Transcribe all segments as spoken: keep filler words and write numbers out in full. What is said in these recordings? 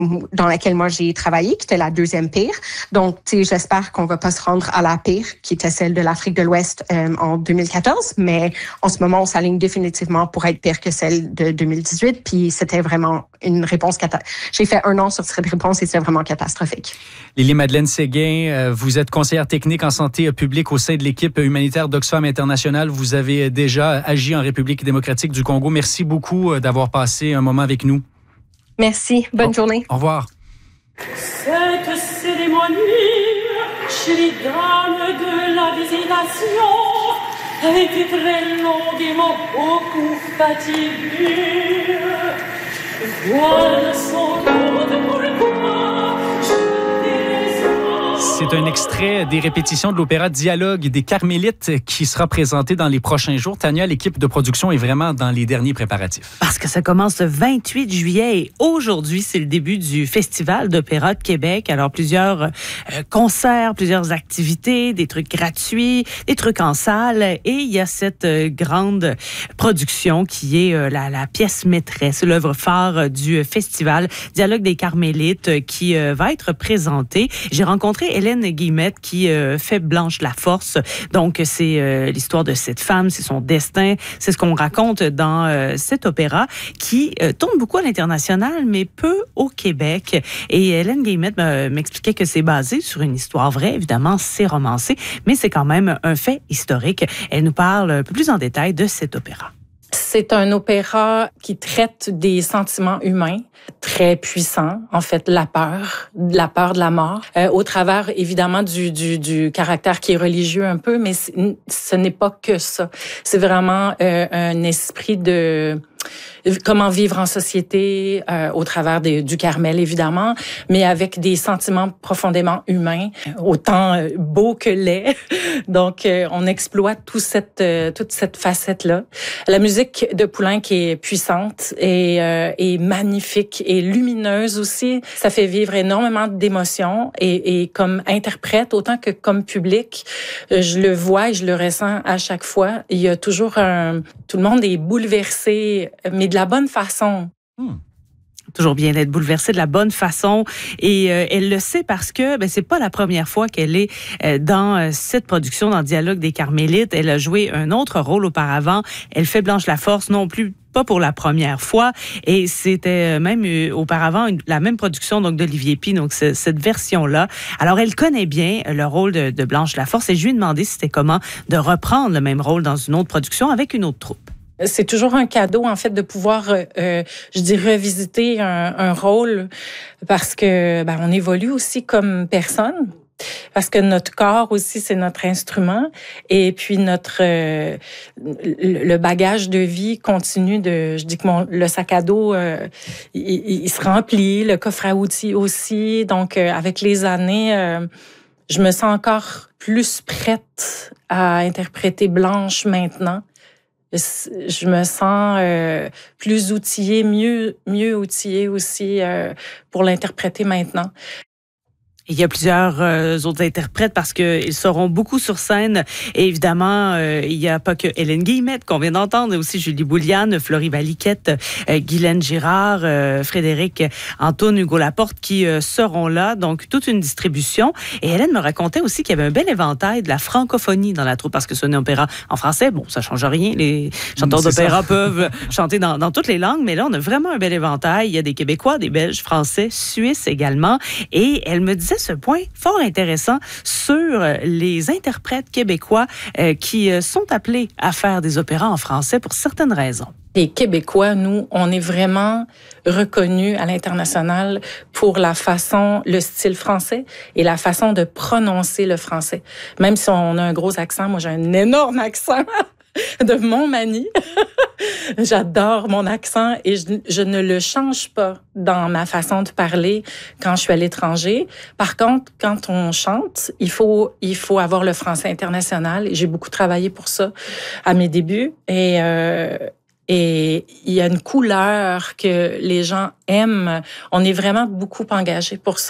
dans laquelle moi j'ai travaillé, qui était la deuxième pire. Donc, tu sais, j'espère qu'on va pas se rendre à la pire, qui était celle de l'Afrique de l'Ouest euh, en deux mille quatorze. Mais en ce moment, on s'aligne définitivement pour être pire que celle de deux mille dix-huit. Puis c'était vraiment une réponse catastrophique. J'ai fait un an sur cette réponse et c'était vraiment catastrophique. Lily-Madeleine Séguin, vous êtes conseillère technique en santé publique au sein de l'équipe humanitaire d'Oxfam International. Vous avez déjà agi en République démocratique du Congo. Merci beaucoup d'avoir passé un moment avec nous. Merci. Bonne au, journée. Au revoir. Cette cérémonie chez les dames de la visitation a été très longue et m'a beaucoup fatiguée. Voilà son nom de pourquoi je désire. C'est un extrait des répétitions de l'opéra Dialogue des Carmélites qui sera présenté dans les prochains jours. Tania, l'équipe de production est vraiment dans les derniers préparatifs. Parce que ça commence le vingt-huit juillet et aujourd'hui, c'est le début du Festival d'opéra de Québec. Alors, plusieurs euh, concerts, plusieurs activités, des trucs gratuits, des trucs en salle. Et il y a cette euh, grande production qui est euh, la, la pièce maîtresse, l'œuvre phare euh, du festival Dialogue des Carmélites euh, qui euh, va être présentée. J'ai rencontré Hélène Guillemette qui euh, fait Blanche Laforce. Donc, c'est euh, l'histoire de cette femme, c'est son destin, c'est ce qu'on raconte dans euh, cet opéra qui euh, tourne beaucoup à l'international, mais peu au Québec. Et Hélène Guillemette euh, m'expliquait que c'est basé sur une histoire vraie. Évidemment, c'est romancé, mais c'est quand même un fait historique. Elle nous parle un peu plus en détail de cet opéra. C'est un opéra qui traite des sentiments humains très puissants, en fait, la peur, la peur de la mort, euh, au travers, évidemment, du, du, du caractère qui est religieux un peu, mais ce n'est pas que ça. C'est vraiment euh, un esprit de comment vivre en société euh, au travers de, du Carmel, évidemment, mais avec des sentiments profondément humains, autant euh, beaux que laids. Donc, euh, on exploite tout cette, euh, toute cette facette-là. La musique de Poulenc est puissante et, euh, et magnifique et lumineuse aussi. Ça fait vivre énormément d'émotions et, et comme interprète, autant que comme public, je le vois et je le ressens à chaque fois. Il y a toujours un... Tout le monde est bouleversé, mais de la bonne façon. Hmm. Toujours bien d'être bouleversée de la bonne façon et euh, elle le sait parce que ben, c'est pas la première fois qu'elle est euh, dans euh, cette production, dans Dialogue des Carmélites. Elle a joué un autre rôle auparavant. Elle fait Blanche Laforce non plus pas pour la première fois et c'était même euh, auparavant une, la même production donc d'Olivier Py, donc c'est, cette version-là. Alors elle connaît bien le rôle de, de Blanche Laforce et je lui ai demandé si c'était comment de reprendre le même rôle dans une autre production avec une autre troupe. C'est toujours un cadeau, en fait, de pouvoir, euh, je dis, revisiter un, un rôle parce que ben, on évolue aussi comme personne. Parce que notre corps aussi, c'est notre instrument. Et puis, notre euh, le bagage de vie continue de... Je dis que mon, le sac à dos, euh, il, il se remplit, le coffre à outils aussi. Donc, euh, avec les années, euh, je me sens encore plus prête à interpréter Blanche maintenant. Je me sens euh, plus outillée, mieux, mieux outillée aussi euh, pour l'interpréter maintenant. Il y a plusieurs euh, autres interprètes parce qu'ils seront beaucoup sur scène. Et évidemment, euh, il n'y a pas que Hélène Guillemette qu'on vient d'entendre, mais aussi Julie Bouliane, Florie Valiquette, euh, Guylaine Girard, euh, Frédéric Antoine, Hugo Laporte qui euh, seront là. Donc, toute une distribution. Et Hélène me racontait aussi qu'il y avait un bel éventail de la francophonie dans la troupe parce que c'est un opéra en français. Bon, ça ne change rien. Les chanteurs d'opéra peuvent chanter dans, dans toutes les langues, mais là, on a vraiment un bel éventail. Il y a des Québécois, des Belges, Français, Suisses également. Et elle me disait ce point fort intéressant sur les interprètes québécois euh, qui sont appelés à faire des opéras en français pour certaines raisons. Les Québécois, nous, on est vraiment reconnus à l'international pour la façon, le style français et la façon de prononcer le français. Même si on a un gros accent, moi j'ai un énorme accent de Montmagny. J'adore mon accent et je, je ne le change pas dans ma façon de parler quand je suis à l'étranger. Par contre, quand on chante, il faut il faut avoir le français international. J'ai beaucoup travaillé pour ça à mes débuts et euh, et il y a une couleur que les gens aiment. On est vraiment beaucoup engagés pour ça.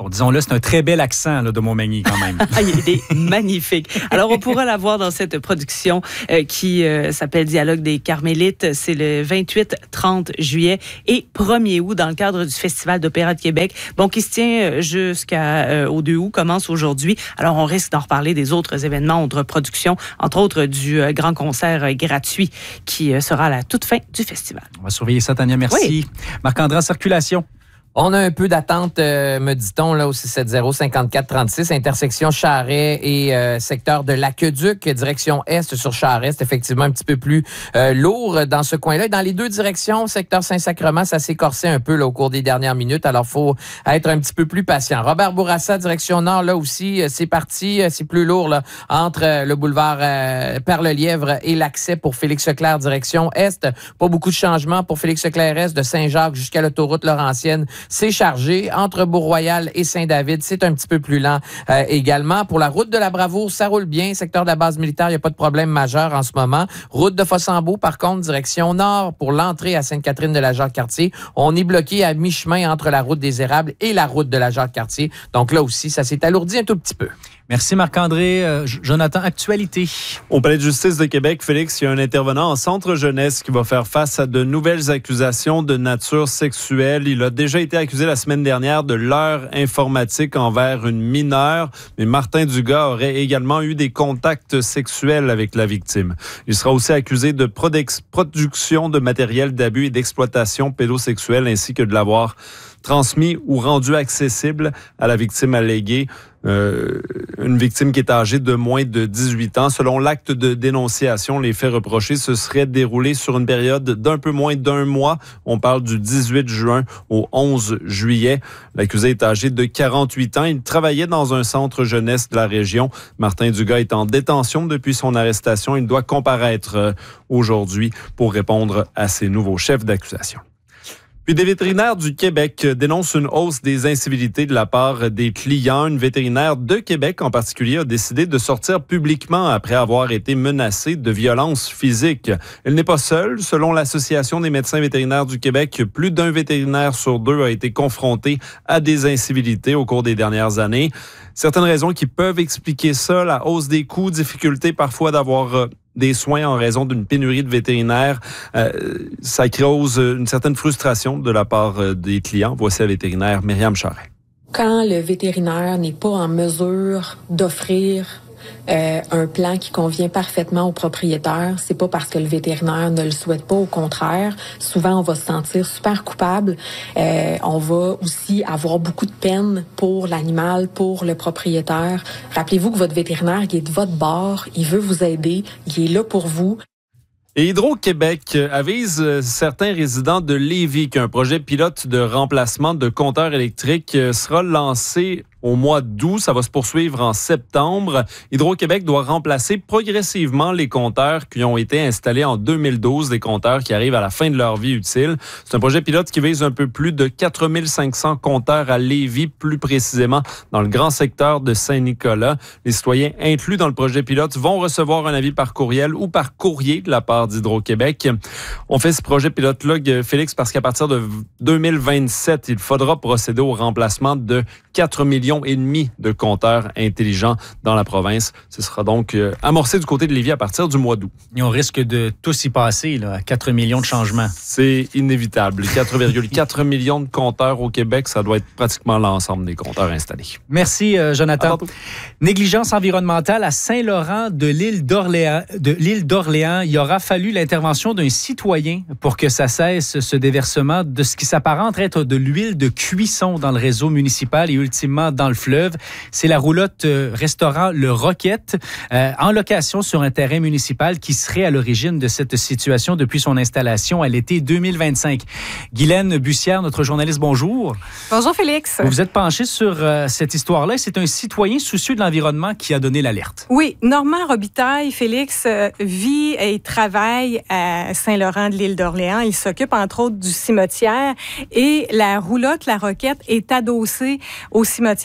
Bon, disons-le, c'est un très bel accent là, de Montmagny quand même. Il est magnifique. Alors, on pourra la voir dans cette production euh, qui euh, s'appelle Dialogue des Carmélites. C'est le vingt-huit trente juillet et premier août dans le cadre du Festival d'Opéra de Québec. Bon, qui se tient jusqu'au euh, deux août, commence aujourd'hui. Alors, on risque d'en reparler des autres événements, autres productions, entre autres du euh, grand concert euh, gratuit qui euh, sera à la toute fin du festival. On va surveiller ça, Tania. Merci. Oui. Marc-André, en circulation. On a un peu d'attente, euh, me dit-on, là, au six sept zéro cinquante-quatre trente-six, intersection Charest et euh, secteur de l'Aqueduc, direction Est sur Charest. C'est effectivement un petit peu plus euh, lourd dans ce coin-là. Et dans les deux directions, secteur Saint-Sacrement, ça s'est corsé un peu là, au cours des dernières minutes. Alors, faut être un petit peu plus patient. Robert Bourassa, direction Nord, là aussi, c'est parti. C'est plus lourd là, entre le boulevard euh, Perle-Lièvre et l'accès pour Félix-Leclerc, direction Est. Pas beaucoup de changements pour Félix-Leclerc-Est de Saint-Jacques jusqu'à l'autoroute Laurentienne. C'est chargé. Entre Beau-Royal et Saint-David, c'est un petit peu plus lent euh, également. Pour la route de la Bravoure, ça roule bien. Secteur de la base militaire, il n'y a pas de problème majeur en ce moment. Route de Fossambeau, par contre, direction nord, pour l'entrée à Sainte-Catherine de la Jacques-Cartier. On est bloqué à mi-chemin entre la route des Érables et la route de la Jacques-Cartier. Donc là aussi, ça s'est alourdi un tout petit peu. Merci Marc-André. Euh, Jonathan, actualité. Au Palais de justice de Québec, Félix, il y a un intervenant en centre jeunesse qui va faire face à de nouvelles accusations de nature sexuelle. Il a déjà été accusé la semaine dernière de leurre informatique envers une mineure, mais Martin Dugas aurait également eu des contacts sexuels avec la victime. Il sera aussi accusé de prodex- production de matériel d'abus et d'exploitation pédosexuelle ainsi que de l'avoir transmis ou rendu accessible à la victime alléguée. Euh, une victime qui est âgée de moins de dix-huit ans. Selon l'acte de dénonciation, les faits reprochés se seraient déroulés sur une période d'un peu moins d'un mois. On parle du dix-huit juin au onze juillet. L'accusé est âgé de quarante-huit ans. Il travaillait dans un centre jeunesse de la région. Martin Dugas est en détention depuis son arrestation. Il doit comparaître aujourd'hui pour répondre à ses nouveaux chefs d'accusation. Puis des vétérinaires du Québec dénoncent une hausse des incivilités de la part des clients. Une vétérinaire de Québec en particulier a décidé de sortir publiquement après avoir été menacée de violences physiques. Elle n'est pas seule. Selon l'Association des médecins vétérinaires du Québec, plus d'un vétérinaire sur deux a été confronté à des incivilités au cours des dernières années. Certaines raisons qui peuvent expliquer ça, la hausse des coûts, difficulté parfois d'avoir euh, des soins en raison d'une pénurie de vétérinaires. Euh, ça cause une certaine frustration de la part des clients. Voici la vétérinaire Myriam Charret. Quand le vétérinaire n'est pas en mesure d'offrir euh, un plan qui convient parfaitement au propriétaire, c'est pas parce que le vétérinaire ne le souhaite pas. Au contraire, souvent on va se sentir super coupable. Euh, on va aussi avoir beaucoup de peine pour l'animal, pour le propriétaire. Rappelez-vous que votre vétérinaire, il est de votre bord, il veut vous aider, il est là pour vous. Et Hydro-Québec avise certains résidents de Lévis qu'un projet pilote de remplacement de compteurs électriques sera lancé au mois d'août. Ça va se poursuivre en septembre. Hydro-Québec doit remplacer progressivement les compteurs qui ont été installés en deux mille douze, des compteurs qui arrivent à la fin de leur vie utile. C'est un projet pilote qui vise un peu plus de quatre mille cinq cents compteurs à Lévis, plus précisément dans le grand secteur de Saint-Nicolas. Les citoyens inclus dans le projet pilote vont recevoir un avis par courriel ou par courrier de la part d'Hydro-Québec. On fait ce projet pilote-là, Félix, parce qu'à partir de deux mille vingt-sept, il faudra procéder au remplacement de quatre millions et demi de compteurs intelligents dans la province. Ce sera donc euh, amorcé du côté de Lévis à partir du mois d'août. Et on risque de tous y passer, là, quatre millions de changements. C'est inévitable. quatre virgule quatre millions de compteurs au Québec, ça doit être pratiquement l'ensemble des compteurs installés. Merci, euh, Jonathan. Négligence environnementale à Saint-Laurent de l'île d'Orléans. De l'île d'Orléans, il aura fallu l'intervention d'un citoyen pour que ça cesse ce déversement de ce qui s'apparente être de l'huile de cuisson dans le réseau municipal et ultimement dans le fleuve. C'est la roulotte euh, restaurant Le Roquette euh, en location sur un terrain municipal qui serait à l'origine de cette situation depuis son installation à l'été deux mille vingt-cinq. Guylaine Bussière, notre journaliste, bonjour. Bonjour Félix. Vous vous êtes penchée sur euh, cette histoire-là et c'est un citoyen soucieux de l'environnement qui a donné l'alerte. Oui, Normand Robitaille, Félix, euh, vit et travaille à Saint-Laurent de l'île d'Orléans. Il s'occupe entre autres du cimetière et la roulotte La Roquette est adossée au cimetière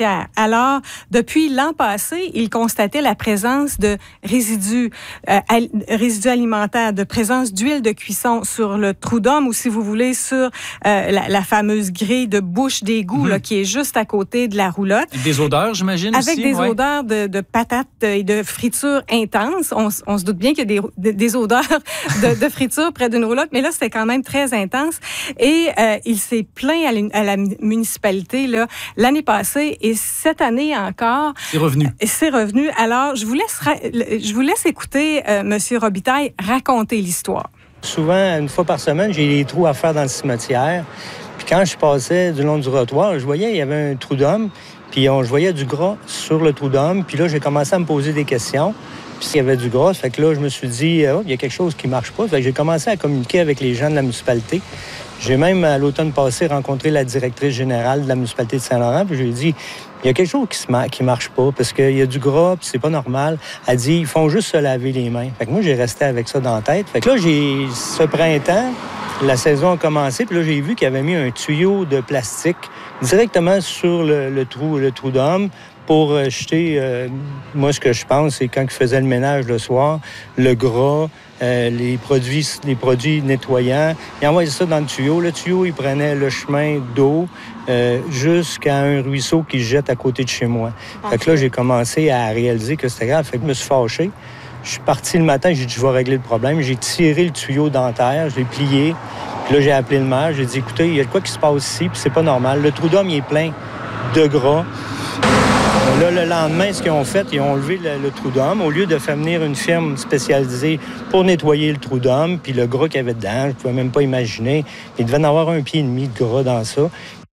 cimetière. Alors, depuis l'an passé, il constatait la présence de résidus, euh, al- résidus alimentaires, de présence d'huile de cuisson sur le trou d'homme ou, si vous voulez, sur euh, la, la fameuse grille de bouche d'égout, mm-hmm. là, qui est juste à côté de la roulotte. Des odeurs, j'imagine, Avec aussi? des ouais. odeurs de, de patates et de friture intenses. On, on se doute bien qu'il y a des, des odeurs de, de friture près d'une roulotte, mais là, c'était quand même très intense. Et euh, il s'est plaint à, à la municipalité là, l'année passée et cette année encore. C'est revenu. C'est revenu. Alors, je vous laisse, je vous laisse écouter euh, M. Robitaille raconter l'histoire. Souvent, une fois par semaine, j'ai des trous à faire dans le cimetière. Puis quand je passais du long du trottoir, je voyais il y avait un trou d'homme, puis on, je voyais du gras sur le trou d'homme. Puis là, j'ai commencé à me poser des questions. Puis il y avait du gras, fait que là, je me suis dit, oh, il y a quelque chose qui marche pas. Fait que j'ai commencé à communiquer avec les gens de la municipalité. J'ai même, à l'automne passé, rencontré la directrice générale de la municipalité de Saint-Laurent, puis je lui ai dit, il y a quelque chose qui ne qui marche pas, parce qu'il y a du gras, puis c'est pas normal. Elle dit, ils font juste se laver les mains. Fait que moi, j'ai resté avec ça dans la tête. Fait que là, j'ai, ce printemps, la saison a commencé, puis là, j'ai vu qu'il avait mis un tuyau de plastique directement sur le, le trou, le trou d'homme, pour euh, jeter, euh, moi, ce que je pense, c'est quand il faisait le ménage le soir, le gras, euh, les produits les produits nettoyants, il envoyait ça dans le tuyau. Le tuyau, il prenait le chemin d'eau euh, jusqu'à un ruisseau qui se jette à côté de chez moi. Okay. Fait que là, j'ai commencé à réaliser que c'était grave. Fait que je me suis fâché. Je suis parti le matin, j'ai dit, je vais régler le problème. J'ai tiré le tuyau dentaire, je l'ai plié. Puis là, j'ai appelé le maire, j'ai dit, écoutez, il y a de quoi qui se passe ici, puis c'est pas normal. Le trou d'homme, il est plein de gras. Là, le lendemain, ce qu'ils ont fait, ils ont enlevé le, le trou d'homme. Au lieu de faire venir une firme spécialisée pour nettoyer le trou d'homme, puis le gras qu'il y avait dedans, je ne pouvais même pas imaginer. Il devait en avoir un pied et demi de gras dans ça.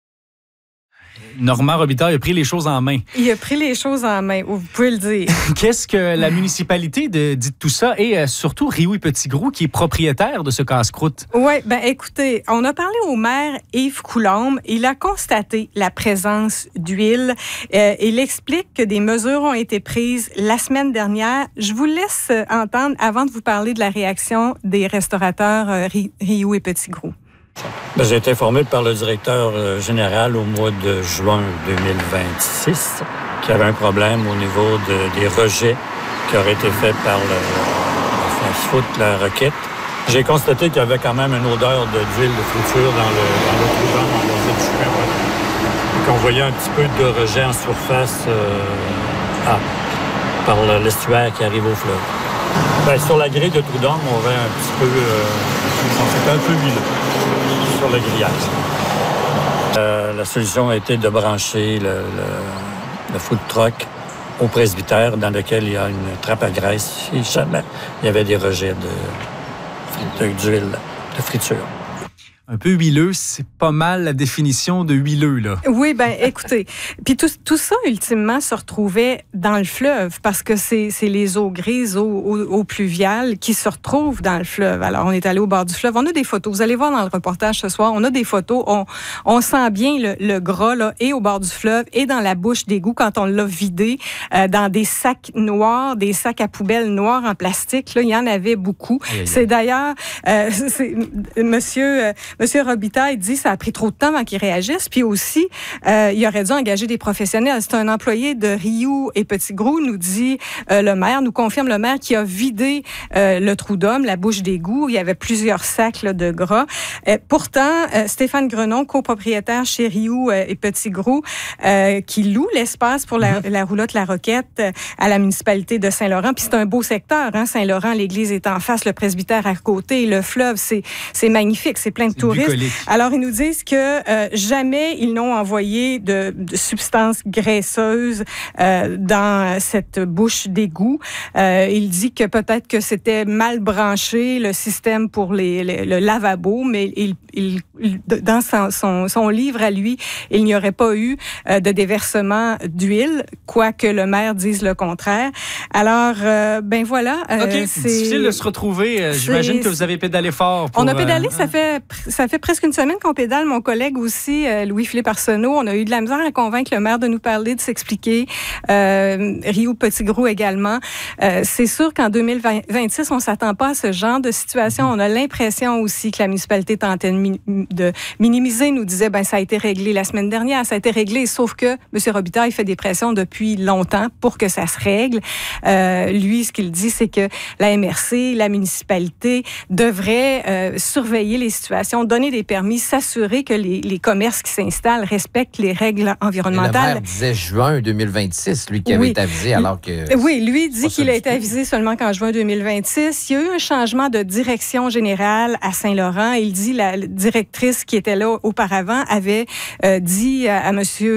Normand Robitaille a pris les choses en main. Il a pris les choses en main, vous pouvez le dire. Qu'est-ce que la municipalité de, dit de tout ça et euh, surtout Rioux et Petit-Gros qui est propriétaire de ce casse-croûte? Oui, bien écoutez, on a parlé au maire Yves Coulombe. Il a constaté la présence d'huile. Euh, il explique que des mesures ont été prises la semaine dernière. Je vous laisse entendre avant de vous parler de la réaction des restaurateurs euh, Rioux et Petit-Gros. Bien, j'ai été informé par le directeur euh, général au mois de juin deux mille vingt-six qu'il y avait un problème au niveau de, des rejets qui auraient été faits par le, le fast-food La Roquette. J'ai constaté qu'il y avait quand même une odeur de, d'huile de friture dans le, dans le trou d'homme en bas du chemin. Et qu'on voyait un petit peu de rejet en surface euh, ah, par le, l'estuaire qui arrive au fleuve. Bien, sur la grille de trou d'homme, on avait un petit peu... Euh, c'était un peu huileux sur le grillage. Euh, la solution a été de brancher le, le, le food truck au presbytère dans lequel il y a une trappe à graisse si jamais il y avait des rejets de, de, d'huile de friture. Un peu huileux, c'est pas mal la définition de huileux, là. Oui, bien, écoutez. Puis tout, tout ça, ultimement, se retrouvait dans le fleuve parce que c'est, c'est les eaux grises, eaux, eaux, eaux pluviales qui se retrouvent dans le fleuve. Alors, on est allé au bord du fleuve. On a des photos. Vous allez voir dans le reportage ce soir, on a des photos. On, on sent bien le, le gras, là, et au bord du fleuve et dans la bouche d'égout quand on l'a vidé euh, dans des sacs noirs, des sacs à poubelle noirs en plastique. Là, il y en avait beaucoup. Aïe, aïe. C'est d'ailleurs, euh, c'est, monsieur... Euh, Monsieur Robitaille dit que ça a pris trop de temps avant qu'il réagisse. Puis aussi, euh, il aurait dû engager des professionnels. C'est un employé de Rioux et Petit-Gros, nous dit euh, le maire, nous confirme le maire qui a vidé euh, le trou d'homme, la bouche d'égout. Il y avait plusieurs sacs là, de gras. Euh, pourtant, euh, Stéphane Grenon, copropriétaire chez Rioux euh, et Petit-Gros, euh, qui loue l'espace pour la, la roulotte La Roquette euh, à la municipalité de Saint-Laurent. Puis c'est un beau secteur, hein, Saint-Laurent. L'église est en face, le presbytère à côté, le fleuve, c'est, c'est magnifique, c'est plein de touristes. Alors, ils nous disent que euh, jamais ils n'ont envoyé de, de substances graisseuses euh, dans cette bouche d'égout. Euh, il dit que peut-être que c'était mal branché, le système pour les, les, le lavabo, mais il, il, il, dans son, son, son livre à lui, il n'y aurait pas eu euh, de déversement d'huile, quoique le maire dise le contraire. Alors, euh, ben voilà. Euh, OK, c'est difficile de se retrouver. J'imagine que vous avez pédalé fort. Pour, on a pédalé, euh, ça fait... ça fait presque une semaine qu'on pédale. Mon collègue aussi, euh, Louis-Philippe Arsenault, on a eu de la misère à convaincre le maire de nous parler, de s'expliquer. Euh, Rio Petitgrou également. Euh, c'est sûr qu'en deux mille vingt-six, on s'attend pas à ce genre de situation. On a l'impression aussi que la municipalité tentait de, mi- de minimiser, nous disait, ben ça a été réglé la semaine dernière, ça a été réglé, sauf que M. Robitaille fait des pressions depuis longtemps pour que ça se règle. Euh, lui, ce qu'il dit, c'est que la M R C, la municipalité devrait euh, surveiller les situations, donner des permis, s'assurer que les, les commerces qui s'installent respectent les règles environnementales. Le maire disait juin deux mille vingt-six, lui qui avait oui. été avisé, alors que... Oui, lui dit qu'il a été avisé seulement qu'en juin deux mille vingt-six. Il y a eu un changement de direction générale à Saint-Laurent. Il dit la directrice qui était là auparavant avait euh, dit à, à M.